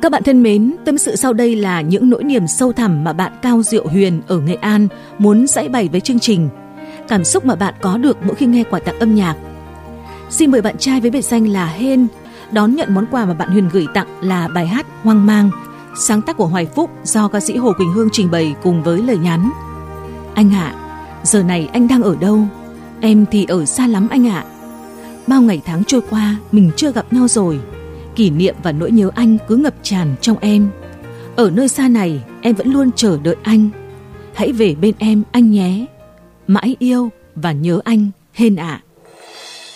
Các bạn thân mến, tâm sự sau đây là những nỗi niềm sâu thẳm mà bạn Cao Diệu Huyền ở Nghệ An muốn giãi bày với chương trình. Cảm xúc mà bạn có được mỗi khi nghe quà tặng âm nhạc. Xin mời bạn trai với biệt danh là Hên đón nhận món quà mà bạn Huyền gửi tặng là bài hát Hoang Mang, sáng tác của Hoài Phúc do ca sĩ Hồ Quỳnh Hương trình bày cùng với lời nhắn. Anh ạ, giờ này anh đang ở đâu? Em thì ở xa lắm anh ạ. Bao ngày tháng trôi qua mình chưa gặp nhau rồi. Kỷ niệm và nỗi nhớ anh cứ ngập tràn trong em. Ở nơi xa này em vẫn luôn chờ đợi anh. Hãy về bên em anh nhé. Mãi yêu và nhớ anh Hên ạ.